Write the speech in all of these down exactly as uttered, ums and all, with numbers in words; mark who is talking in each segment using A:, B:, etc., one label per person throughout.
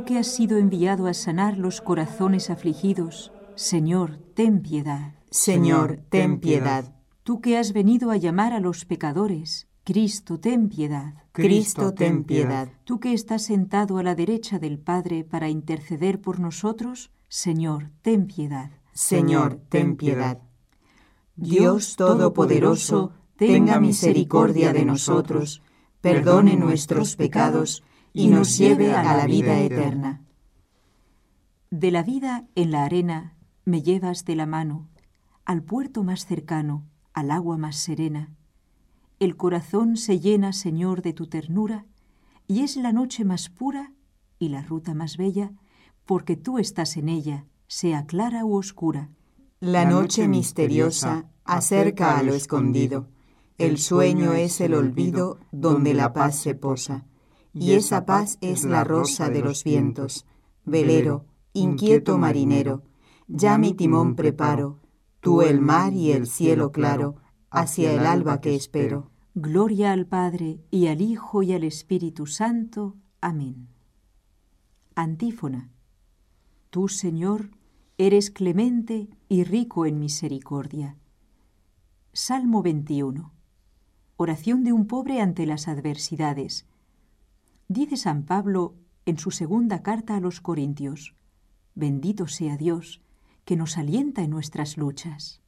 A: que has sido enviado a sanar los corazones afligidos, Señor, ten piedad.
B: Señor, ten piedad.
A: Tú que has venido a llamar a los pecadores, Cristo, ten piedad.
B: Cristo, ten piedad.
A: Tú que estás sentado a la derecha del Padre para interceder por nosotros, Señor, ten piedad.
B: Señor, ten piedad. Dios Todopoderoso, tenga misericordia de nosotros, perdone nuestros pecados y nos lleve a la vida eterna.
A: De la vida en la arena me llevas de la mano, al puerto más cercano, al agua más serena. El corazón se llena, Señor, de tu ternura, y es la noche más pura y la ruta más bella, porque tú estás en ella, sea clara u oscura.
B: La noche misteriosa acerca a lo escondido, el sueño es el olvido donde la paz se posa, y esa paz es la rosa de los vientos. Velero, inquieto marinero, ya mi timón preparo, tú el mar y el cielo claro, hacia el alba que espero.
A: Gloria al Padre, y al Hijo, y al Espíritu Santo. Amén. Antífona. Tú, Señor, eres clemente y rico en misericordia. Salmo veintiuno. Oración de un pobre ante las adversidades. Dice San Pablo en su segunda carta a los Corintios: Bendito sea Dios, que nos alienta en nuestras luchas.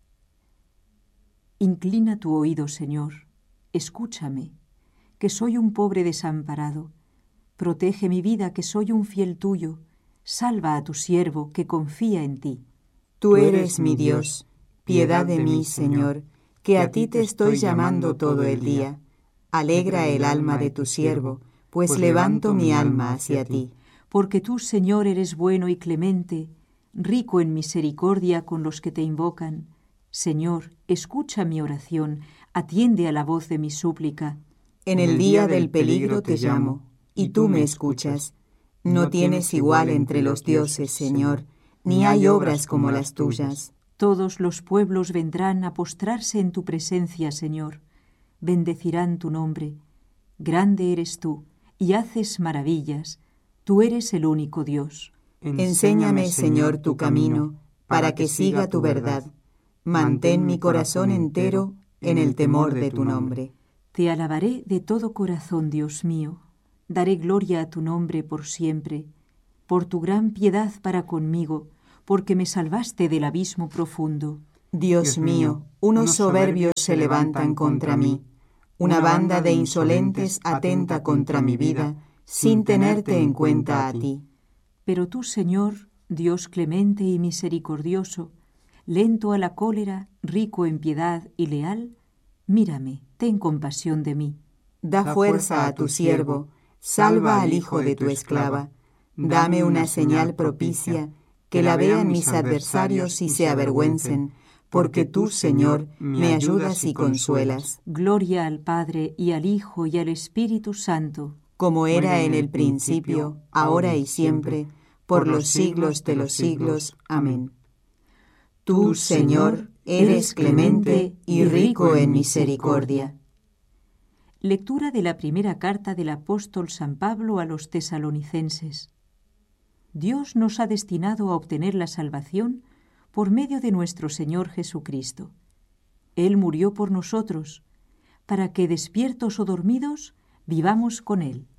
A: Inclina tu oído, Señor, escúchame, que soy un pobre desamparado. Protege mi vida, que soy un fiel tuyo. Salva a tu siervo, que confía en ti.
B: Tú eres mi Dios, piedad de mí, Señor, que a ti te estoy llamando todo el día. Alegra el alma de tu siervo, pues levanto mi alma hacia ti.
A: Porque tú, Señor, eres bueno y clemente, rico en misericordia con los que te invocan. Señor, escucha mi oración, atiende a la voz de mi súplica.
B: En el día del peligro te llamo, y tú me escuchas. No tienes igual entre los dioses, Señor, ni hay obras como las tuyas.
A: Todos los pueblos vendrán a postrarse en tu presencia, Señor. Bendecirán tu nombre. Grande eres tú, y haces maravillas. Tú eres el único Dios.
B: Enséñame, Señor, tu camino, para que siga tu verdad. Mantén mi corazón entero en el temor de tu nombre.
A: Te alabaré de todo corazón, Dios mío. Daré gloria a tu nombre por siempre, por tu gran piedad para conmigo, porque me salvaste del abismo profundo.
B: Dios mío, unos soberbios se levantan contra mí. Una banda de insolentes atenta contra mi vida, sin tenerte en cuenta a ti.
A: Pero tú, Señor, Dios clemente y misericordioso, lento a la cólera, rico en piedad y leal, mírame, ten compasión de mí.
B: Da fuerza a tu siervo, salva al hijo de tu esclava. Dame una señal propicia, que la vean mis adversarios y se avergüencen, porque tú, Señor, me ayudas y consuelas.
A: Gloria al Padre, y al Hijo, y al Espíritu Santo.
B: Como era en el principio, ahora y siempre, por los siglos de los siglos. Amén. Tú, Señor, eres clemente y rico en misericordia.
A: Lectura de la primera carta del apóstol San Pablo a los tesalonicenses. Dios nos ha destinado a obtener la salvación por medio de nuestro Señor Jesucristo. Él murió por nosotros, para que, despiertos o dormidos, vivamos con Él.